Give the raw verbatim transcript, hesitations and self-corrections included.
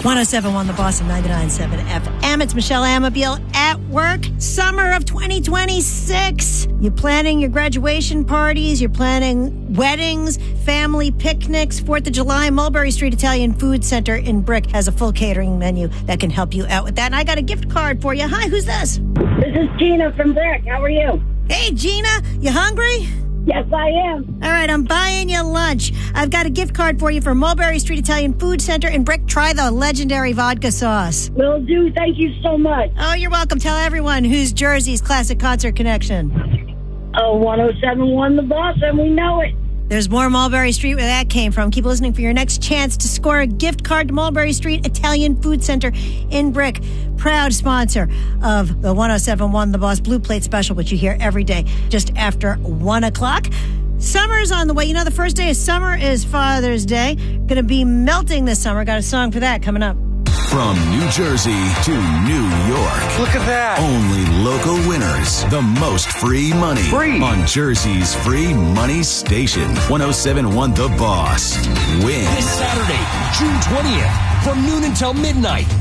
one oh seven point one The Boss and ninety-nine point seven F M. It's Michelle Amabile at work. Summer of twenty twenty-six. You're planning your graduation parties. You're planning weddings, family picnics. fourth of July, Mulberry Street Italian Food Center in Brick has a full catering menu that can help you out with that. And I got a gift card for you. Hi, who's this? This is Gina from Brick. How are you? Hey, Gina. You hungry? Yes, I am. All right, I'm buying you lunch. I've got a gift card for you for Mulberry Street Italian Food Center in Brick. Try the legendary vodka sauce. Will do. Thank you so much. Oh, you're welcome. Tell everyone who's Jersey's classic concert connection. Oh, one oh seven point one The Boss, and we know it. There's more Mulberry Street where that came from. Keep listening for your next chance to score a gift card to Mulberry Street Italian Food Center in Brick. Proud sponsor of the one oh seven point one The Boss Blue Plate Special, which you hear every day just after one o'clock. Summer's on the way. You know, the first day of summer is Father's Day. Going to be melting this summer. Got a song for that coming up. From New Jersey to New York. Look at that. Only local winners. The most free money. Free. On Jersey's free money station. one oh seven point one The Boss. Win. This Saturday, June twentieth, from noon until midnight.